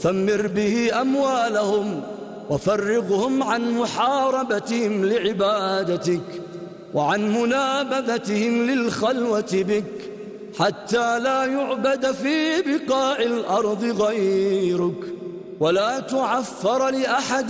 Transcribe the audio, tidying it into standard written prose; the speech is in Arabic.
ثمر به أموالهم وفرغهم عن محاربتهم لعبادتك وعن منابذتهم للخلوة بك، حتى لا يعبد في بقاع الأرض غيرك ولا تعفر لأحد